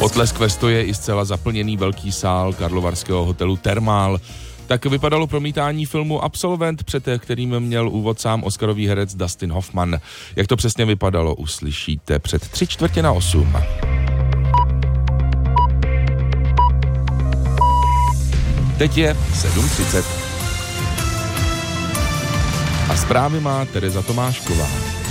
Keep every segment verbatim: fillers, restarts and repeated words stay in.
Potlesk ve sto je i zcela zaplněný velký sál karlovarského hotelu Thermal. Tak vypadalo promítání filmu Absolvent, před kterým měl úvod sám oscarový herec Dustin Hoffman. Jak to přesně vypadalo, uslyšíte před tři čtvrtě na osm. Teď je sedm třicet. A zprávy má Tereza Tomášková.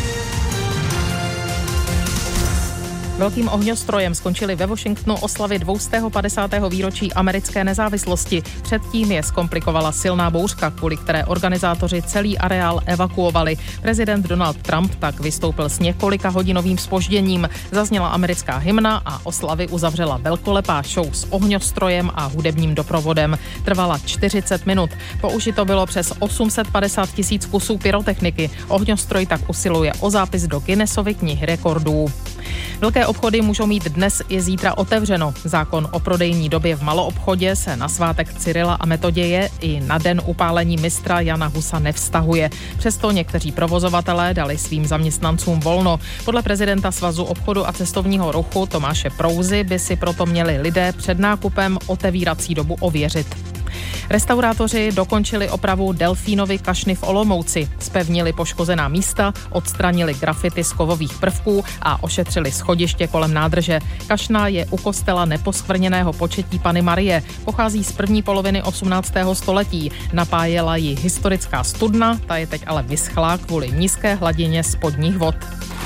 Velkým ohňostrojem skončily ve Washingtonu oslavy dvě stě padesátého výročí americké nezávislosti. Předtím je zkomplikovala silná bouřka, kvůli které organizátoři celý areál evakuovali. Prezident Donald Trump tak vystoupil s několika hodinovým zpožděním. Zazněla americká hymna a oslavy uzavřela velkolepá show s ohňostrojem a hudebním doprovodem. Trvala čtyřicet minut. Použito bylo přes osm set padesát tisíc kusů pyrotechniky. Ohňostroj tak usiluje o zápis do Guinnessovy knihy rekordů. Velké obchody můžou mít dnes i zítra otevřeno. Zákon o prodejní době v maloobchodě se na svátek Cyrila a Metoděje i na den upálení mistra Jana Husa nevztahuje. Přesto někteří provozovatelé dali svým zaměstnancům volno. Podle prezidenta Svazu obchodu a cestovního ruchu Tomáše Prouzy by si proto měli lidé před nákupem otevírací dobu ověřit. Restaurátoři dokončili opravu Delfínovy kašny v Olomouci, zpevnili poškozená místa, odstranili grafity z kovových prvků a ošetřili schodiště kolem nádrže. Kašna je u kostela Neposkvrněného početí Panny Marie, pochází z první poloviny osmnáctého století. Napájela ji historická studna, ta je teď ale vyschlá kvůli nízké hladině spodních vod.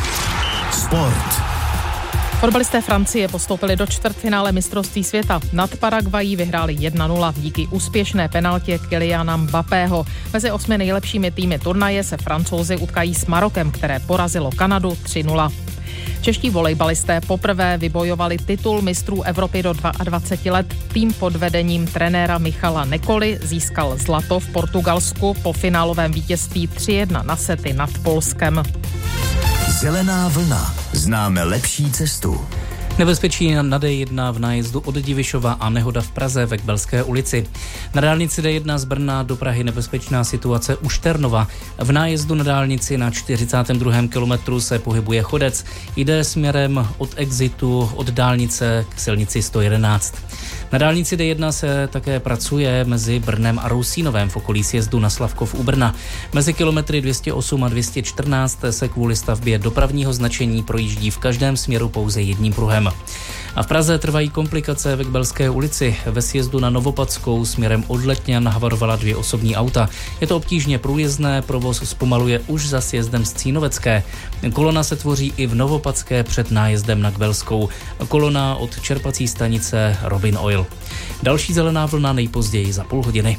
Sport. Fotbalisté Francie postoupili do čtvrtfinále mistrovství světa. Nad Paraguayí vyhráli jedna nula díky úspěšné penaltě Kyliana Mbappého. Mezi osmi nejlepšími týmy turnaje se Francouzi utkají s Marokem, které porazilo Kanadu tři nula. Čeští volejbalisté poprvé vybojovali titul mistrů Evropy do dvacet dva let. Tým pod vedením trenéra Michala Nekoly získal zlato v Portugalsku po finálovém vítězství tři jedna na sety nad Polskem. Zelená vlna. Známe lepší cestu. Nebezpečí na D jedna v nájezdu od Divišova a nehoda v Praze ve Kbelské ulici. Na dálnici D jedna z Brna do Prahy nebezpečná situace u Šternova. V nájezdu na dálnici na čtyřicátém druhém kilometru se pohybuje chodec. Jde směrem od exitu od dálnice k silnici sto jedenáct. Na dálnici D jedna se také pracuje mezi Brnem a Rousínovem v okolí sjezdu na Slavkov u Brna. Mezi kilometry dvě stě osm a dvě stě čtrnáct se kvůli stavbě dopravního značení projíždí v každém směru pouze jedním pruhem. A v Praze trvají komplikace ve Kbelské ulici. Ve sjezdu na Novopadskou směrem od Letňan havarovala dvě osobní auta. Je to obtížně průjezdné, provoz zpomaluje už za sjezdem z Cínovecké. Kolona se tvoří i v Novopadské před nájezdem na Kbelskou. Kolona od čerpací stanice Robin Oil. Další zelená vlna nejpozději za půl hodiny.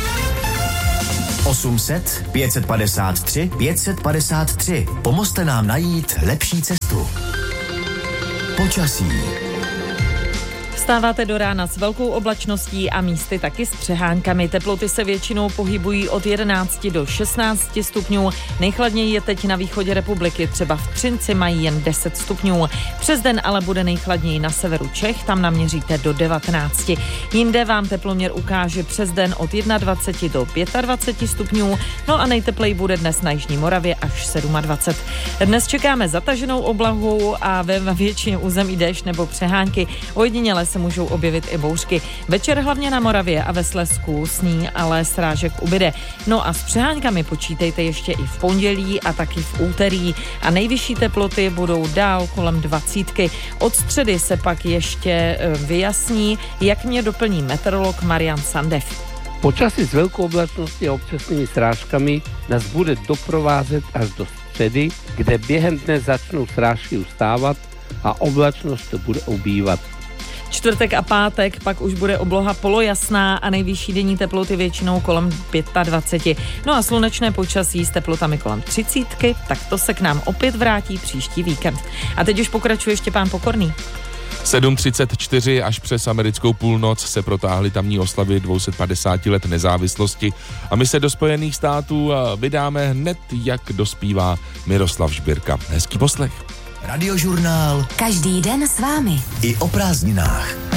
osm set, pět set padesát tři, pět set padesát tři. Pomozte nám najít lepší cestu. Počasí. Vstáváte do rána s velkou oblačností a místy taky s přehánkami. Teploty se většinou pohybují od jedenácti do šestnácti stupňů. Nejchladněji je teď na východě republiky, třeba v Třinci mají jen deset stupňů. Přes den ale bude nejchladněji na severu Čech, tam naměříte do devatenácti. Jinde vám teploměr ukáže přes den od dvaceti jedna do dvaceti pěti stupňů, no a nejtepleji bude dnes na jižní Moravě až dvacet sedm. Dnes čekáme zataženou oblahu a ve většině území déšť nebo přehánky. Ojediněle se můžou objevit i bouřky. Večer hlavně na Moravě a ve Slezsku sní, ale srážek ubyde. No a s přeháňkami počítejte ještě i v pondělí a taky v úterý. A nejvyšší teploty budou dál kolem dvacítky. Od středy se pak ještě vyjasní, jak mě doplní meteorolog Marian Sandev. Počasí s velkou oblačností a občasnými srážkami nás bude doprovázet až do středy, kde během dne začnou srážky ustávat a oblačnost to bude ubývat. Čtvrtek a pátek pak už bude obloha polojasná a nejvyšší denní teploty většinou kolem dvacet pět. No a slunečné počasí s teplotami kolem třicítky, tak to se k nám opět vrátí příští víkend. A teď už pokračuje Štěpán Pokorný. sedm třicet čtyři až přes americkou půlnoc se protáhly tamní oslavy dvě stě padesát let nezávislosti a my se do Spojených států vydáme hned, jak dospívá Miroslav Žbírka. Hezký poslech. Radiožurnál. Každý den s vámi. I o prázdninách.